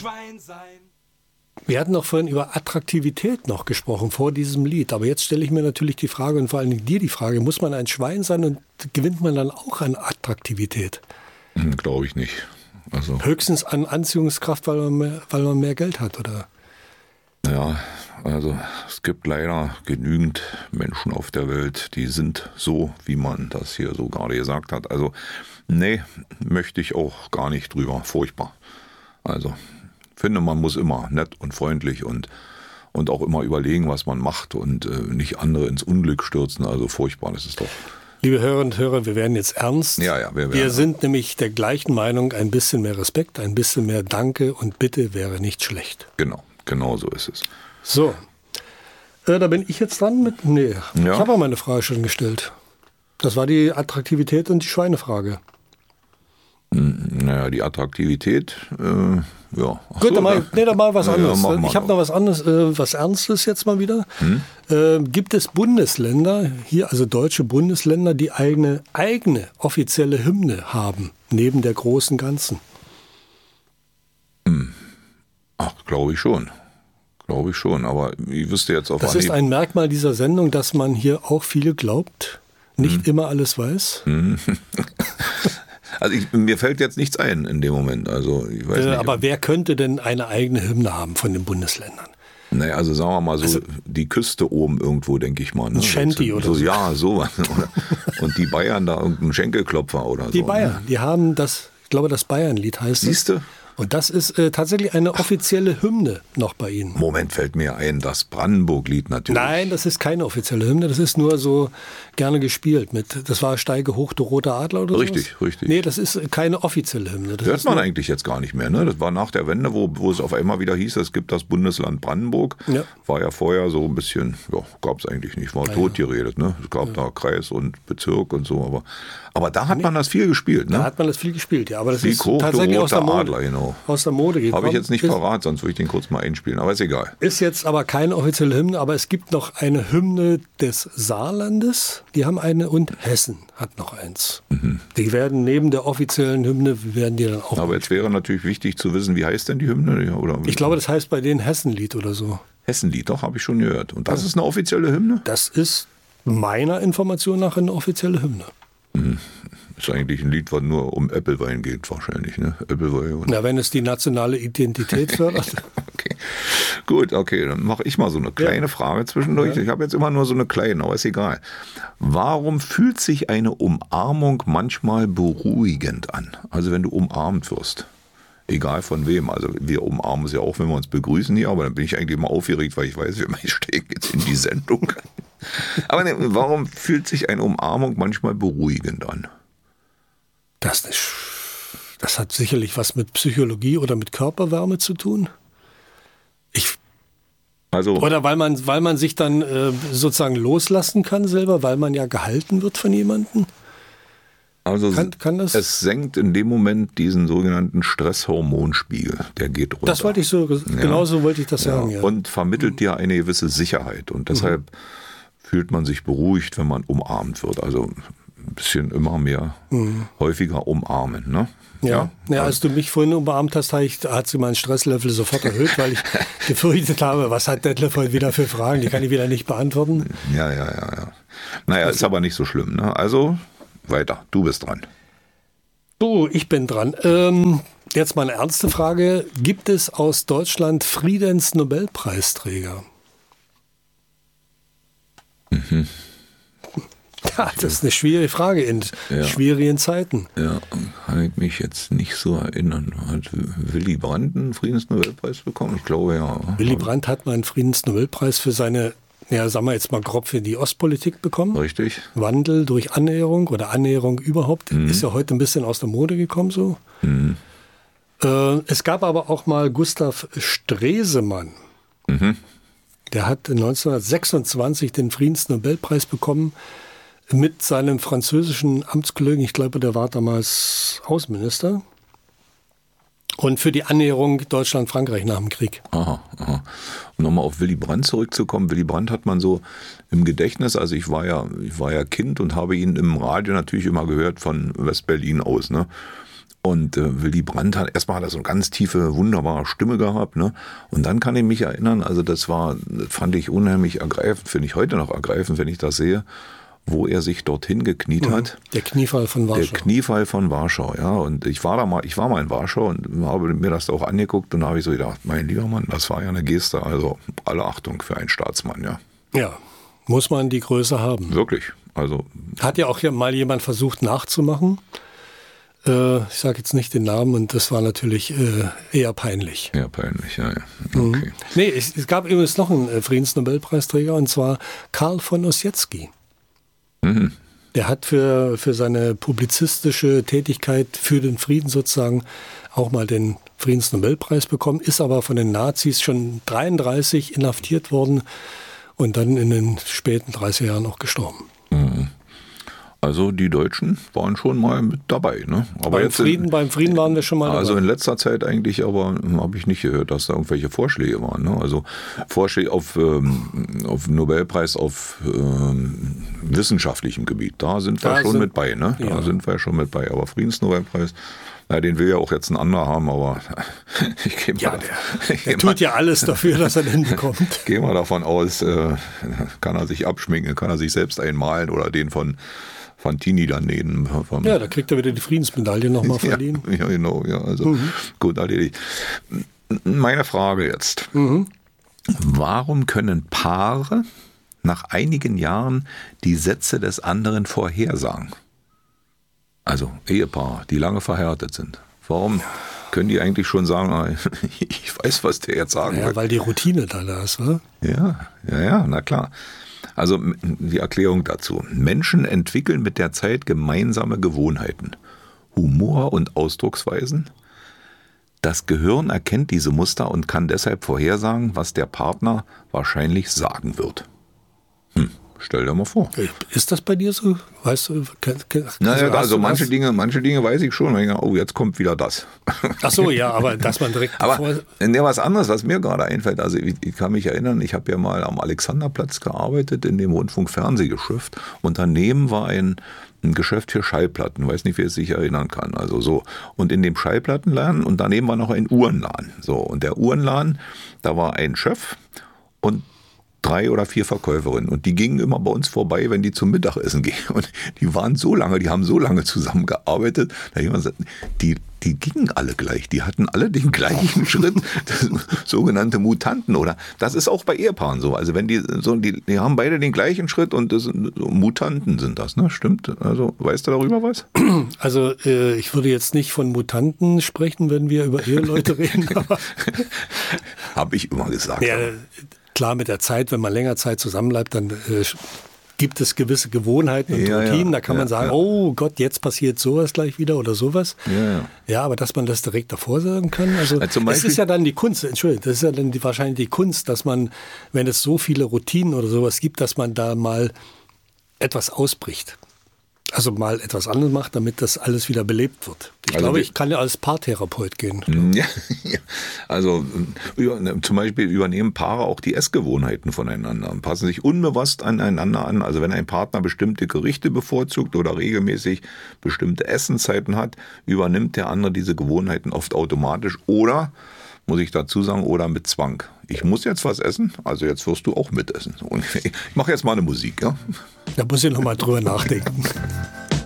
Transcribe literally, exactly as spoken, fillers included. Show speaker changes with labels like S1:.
S1: Schwein sein.
S2: Wir hatten noch vorhin über Attraktivität noch gesprochen vor diesem Lied. Aber jetzt stelle ich mir natürlich die Frage und vor allen Dingen dir die Frage, muss man ein Schwein sein und gewinnt man dann auch an Attraktivität?
S3: Hm, glaube ich nicht. Also,
S2: höchstens an Anziehungskraft, weil man mehr, weil man mehr Geld hat, oder?
S3: Ja, also es gibt leider genügend Menschen auf der Welt, die sind so, wie man das hier so gerade gesagt hat. Also nee, möchte ich auch gar nicht drüber. Furchtbar. Also finde, man muss immer nett und freundlich und, und auch immer überlegen, was man macht und äh, nicht andere ins Unglück stürzen. Also furchtbar, das ist doch...
S2: Liebe Hörerinnen und Hörer, wir werden jetzt ernst.
S3: Ja, ja, wir, werden
S2: wir sind nämlich der gleichen Meinung, ein bisschen mehr Respekt, ein bisschen mehr Danke und Bitte wäre nicht schlecht.
S3: Genau, genau so ist es.
S2: So, äh, da bin ich jetzt dran mit, nee,
S3: Ja.
S2: ich habe auch meine Frage schon gestellt. Das war die Attraktivität und die Schweinefrage.
S3: Naja, die Attraktivität, äh, ja. Ach
S2: Gut,
S3: so,
S2: dann mal, nee, dann mal was
S3: ja,
S2: anderes.
S3: mach mal
S2: ich habe noch was anderes, äh, was Ernstes jetzt mal wieder.
S3: Hm?
S2: Äh, gibt es Bundesländer, hier also deutsche Bundesländer, die eigene, eigene offizielle Hymne haben, neben der großen Ganzen?
S3: Hm. Ach, glaube ich schon. Glaube ich schon, aber ich wüsste jetzt auf
S2: Das
S3: Anhieb...
S2: ist ein Merkmal dieser Sendung, dass man hier auch viele glaubt, nicht
S3: Hm.
S2: immer alles weiß.
S3: Hm. Also ich, mir fällt jetzt nichts ein in dem Moment. Also ich weiß
S2: Äh,
S3: nicht,
S2: aber wer könnte denn eine eigene Hymne haben von den Bundesländern?
S3: Naja, also sagen wir mal so,
S2: Also,
S3: die Küste oben irgendwo, denke ich mal. Ne?
S2: Ein Shanty
S3: so,
S2: oder
S3: so.
S2: so.
S3: Ja, sowas. Und die Bayern da irgendeinen Schenkelklopfer oder
S2: Die
S3: so.
S2: Bayern,
S3: Ne?
S2: die haben das, ich glaube, das Bayernlied heißt es.
S3: Siehst du?
S2: Und das ist äh, tatsächlich eine offizielle Hymne noch bei Ihnen.
S3: Moment, fällt mir ein, das Brandenburg-Lied natürlich.
S2: Nein, das ist keine offizielle Hymne, das ist nur so gerne gespielt. Mit, das war Steige hoch, du roter Adler oder so.
S3: Richtig,
S2: sowas?
S3: richtig.
S2: Nee, das ist keine offizielle Hymne. Das
S3: Hört
S2: ist
S3: man
S2: nur,
S3: eigentlich jetzt gar nicht mehr. Ne? Das war nach der Wende, wo, wo es auf einmal wieder hieß, es gibt das Bundesland Brandenburg.
S2: Ja.
S3: War ja vorher so ein bisschen, ja, gab es eigentlich nicht, war
S2: Ja,
S3: tot geredet. Ne? Es gab
S2: Ja.
S3: da Kreis und Bezirk und so. Aber, aber da hat man das viel gespielt. Ne?
S2: Da hat man das viel gespielt, ja. Aber das
S3: Sieg
S2: ist
S3: hoch, du
S2: tatsächlich aus der
S3: roter
S2: Mode.
S3: Adler, genau.
S2: Aus der Mode gekommen.
S3: Habe ich jetzt nicht
S2: ist,
S3: parat, sonst würde ich den kurz mal einspielen, aber ist egal.
S2: Ist jetzt aber keine offizielle Hymne, aber es gibt noch eine Hymne des Saarlandes. Die haben eine und Hessen hat noch eins.
S3: Mhm.
S2: Die werden neben der offiziellen Hymne, werden die dann auch...
S3: Aber jetzt wäre natürlich wichtig zu wissen, wie heißt denn die Hymne? Ja, oder
S2: Ich glaube, das heißt bei denen Hessenlied oder so.
S3: Hessenlied, doch, habe ich schon gehört. Und das ist eine offizielle Hymne?
S2: Das ist meiner Information nach eine offizielle Hymne.
S3: Mhm. Ist eigentlich ein Lied, was nur um Äppelwein geht, wahrscheinlich, ne? Äppelwein und
S2: Na, wenn es die nationale Identität fördert.
S3: Okay. Gut, okay, dann mache ich mal so eine kleine
S2: Ja.
S3: Frage zwischendurch.
S2: Ja.
S3: Ich habe jetzt immer nur so eine kleine, aber ist egal. Warum fühlt sich eine Umarmung manchmal beruhigend an? Also wenn du umarmt wirst. Egal von wem. Also wir umarmen es ja auch, wenn wir uns begrüßen hier, aber dann bin ich eigentlich immer aufgeregt, weil ich weiß, wir stehen jetzt in die Sendung. Aber ne, warum fühlt sich eine Umarmung manchmal beruhigend an?
S2: Das, ist, das hat sicherlich was mit Psychologie oder mit Körperwärme zu tun. Ich,
S3: Also,
S2: oder weil man, weil man sich dann äh, sozusagen loslassen kann selber, weil man ja gehalten wird von jemandem.
S3: also
S2: Kann- kann das-
S3: es senkt in dem Moment diesen sogenannten Stresshormonspiegel, der geht runter.
S2: Das wollte ich so, genauso wollte ich das sagen. Ja.
S3: Und vermittelt dir eine gewisse Sicherheit. Und deshalb
S2: Mhm.
S3: fühlt man sich beruhigt, wenn man umarmt wird. Also ein bisschen immer mehr,
S2: Mhm.
S3: häufiger umarmen. Ne?
S2: Ja, ja, als du mich vorhin umarmt hast, hat, ich, hat sie meinen Stresslevel sofort erhöht, weil ich gefürchtet habe, was hat Detlef heute wieder für Fragen, die kann ich wieder nicht beantworten.
S3: Ja, ja, ja, ja. Naja, ist aber nicht so schlimm. Ne? Also weiter, du bist dran.
S2: So, ich bin dran. Ähm, jetzt mal eine ernste Frage. Gibt es aus Deutschland Friedensnobelpreisträger?
S3: Mhm.
S2: Ja, das ist eine schwierige Frage in
S3: Ja.
S2: schwierigen Zeiten.
S3: Ja, kann ich mich jetzt nicht so erinnern. Hat Willy Brandt einen Friedensnobelpreis bekommen? Ich glaube ja.
S2: Willy Brandt hat mal einen Friedensnobelpreis für seine, ja, sagen wir jetzt mal grob, für die Ostpolitik bekommen.
S3: Richtig.
S2: Wandel durch Annäherung oder Annäherung überhaupt.
S3: Mhm.
S2: Ist ja heute ein bisschen aus der Mode gekommen so.
S3: Mhm.
S2: Äh, es gab aber auch mal Gustav Stresemann.
S3: Mhm.
S2: Der hat neunzehnhundertsechsundzwanzig den Friedensnobelpreis bekommen mit seinem französischen Amtskollegen. Ich glaube, der war damals Außenminister. Und für die Annäherung Deutschland-Frankreich nach dem Krieg.
S3: Aha, aha. Um nochmal auf Willy Brandt zurückzukommen. Willy Brandt hat man so im Gedächtnis, also ich war ja, ich war ja Kind und habe ihn im Radio natürlich immer gehört von West-Berlin aus, ne? Und äh, Willy Brandt hat, erstmal hat er so eine ganz tiefe, wunderbare Stimme gehabt, ne? Und dann kann ich mich erinnern, also das war, das fand ich unheimlich ergreifend, finde ich heute noch ergreifend, wenn ich das sehe, wo er sich dorthin gekniet
S2: Mhm.
S3: hat.
S2: Der Kniefall von Warschau.
S3: Der Kniefall von Warschau, ja. Und ich war da mal, ich war mal in Warschau und habe mir das auch angeguckt und da habe ich so gedacht, mein lieber Mann, das war ja eine Geste, also alle Achtung für einen Staatsmann, ja.
S2: Ja, muss man die Größe haben.
S3: Wirklich, also.
S2: Hat ja auch hier mal jemand versucht nachzumachen. Äh, ich sage jetzt nicht den Namen und das war natürlich äh, eher peinlich.
S3: Ja, peinlich, ja, ja. Okay.
S2: Mhm. Nee, es, es gab übrigens noch einen äh, Friedensnobelpreisträger und zwar Karl von Ossietzky.
S3: Mhm.
S2: Der hat für, für seine publizistische Tätigkeit für den Frieden sozusagen auch mal den Friedensnobelpreis bekommen, ist aber von den Nazis schon dreiunddreißig inhaftiert worden und dann in den späten dreißiger Jahren auch gestorben.
S3: Mhm. Also die Deutschen waren schon mal mit dabei, ne? Aber
S2: beim,
S3: jetzt
S2: Frieden,
S3: in,
S2: beim Frieden waren wir schon mal dabei.
S3: Also in letzter Zeit eigentlich, aber habe ich nicht gehört, dass da irgendwelche Vorschläge waren. Ne? Also Vorschläge auf, ähm, auf Nobelpreis auf ähm, wissenschaftlichem Gebiet, da sind wir
S2: Da
S3: schon
S2: sind-
S3: mit bei. Ne? Da
S2: ja.
S3: sind wir schon mit bei. Aber Friedensnobelpreis, na, den will ja auch jetzt ein anderer haben, aber ich gehe mal,
S2: Ja,
S3: da-
S2: der,
S3: ich
S2: der
S3: geh
S2: tut
S3: mal,
S2: ja alles dafür, dass er den bekommt.
S3: geh mal davon aus, äh, kann er sich abschminken, kann er sich selbst einmalen oder den von Fantini daneben. Vom,
S2: Ja, da kriegt er wieder die Friedensmedaille nochmal verliehen.
S3: Ja, ja, genau, ja, also
S2: Mhm.
S3: gut, erledigt. Meine Frage jetzt.
S2: Mhm.
S3: Warum können Paare nach einigen Jahren die Sätze des anderen vorhersagen? Also Ehepaare, die lange verheiratet sind. Warum können die eigentlich schon sagen, ah, ich weiß, was der jetzt sagen
S2: Ja,
S3: will?
S2: weil die Routine da ist, wa?
S3: Ja, ja, ja, na klar. Also die Erklärung dazu. Menschen entwickeln mit der Zeit gemeinsame Gewohnheiten, Humor und Ausdrucksweisen. Das Gehirn erkennt diese Muster und kann deshalb vorhersagen, was der Partner wahrscheinlich sagen wird. Hm, stell dir mal vor.
S2: Ist das bei dir so? Weißt du? Kann, kann,
S3: Naja,
S2: hast
S3: also
S2: du
S3: manche
S2: das?
S3: Dinge, manche Dinge weiß ich schon. Oh, jetzt kommt wieder das.
S2: Ach so, ja, aber dass man direkt
S3: Aber
S2: bevor-
S3: ne, was anderes, was mir gerade einfällt, also ich, ich kann mich erinnern, ich habe ja mal am Alexanderplatz gearbeitet, in dem Rundfunk-Fernsehgeschäft und daneben war ein, ein Geschäft für Schallplatten, weiß nicht, wer es sich erinnern kann, also so. Und in dem Schallplattenladen und daneben war noch ein Uhrenladen, so. Und der Uhrenladen, da war ein Chef und drei oder vier Verkäuferinnen und die gingen immer bei uns vorbei, wenn die zum Mittagessen gingen und die waren so lange, die haben so lange zusammengearbeitet, da hab ich immer gesagt, die, die gingen alle gleich, die hatten alle den gleichen Schritt, das sogenannte Mutanten, oder? Das ist auch bei Ehepaaren so, also wenn die so, die, die haben beide den gleichen Schritt und das sind so Mutanten sind das, ne? Stimmt? Also weißt du darüber was?
S2: Also äh, ich würde jetzt nicht von Mutanten sprechen, wenn wir über Eheleute reden. Aber
S3: Habe ich immer gesagt.
S2: ja,
S3: aber-
S2: klar, mit der Zeit, wenn man länger Zeit zusammenbleibt, dann äh, gibt es gewisse Gewohnheiten und
S3: Ja, ja,
S2: Routinen. Da kann
S3: ja,
S2: man sagen,
S3: ja.
S2: oh Gott, jetzt passiert sowas gleich wieder oder sowas.
S3: Ja, ja.
S2: Ja, aber dass man das direkt davor sagen kann, also
S3: Ja, zum
S2: das
S3: Beispiel-
S2: ist ja dann die Kunst, Entschuldigung, das ist ja dann die, wahrscheinlich die Kunst, dass man, wenn es so viele Routinen oder sowas gibt, dass man da mal etwas ausbricht. Also mal etwas anderes macht, damit das alles wieder belebt wird. Ich
S3: Also
S2: glaube,
S3: wir-
S2: ich kann ja als Paartherapeut gehen.
S3: Ja, ja. Also über, zum Beispiel übernehmen Paare auch die Essgewohnheiten voneinander und passen sich unbewusst aneinander an. Also wenn ein Partner bestimmte Gerichte bevorzugt oder regelmäßig bestimmte Essenszeiten hat, übernimmt der andere diese Gewohnheiten oft automatisch oder, muss ich dazu sagen, oder mit Zwang. Ich muss jetzt was essen, also jetzt wirst du auch mitessen. Und ich mache jetzt mal eine Musik, ja?
S2: Da muss ich noch mal drüber nachdenken.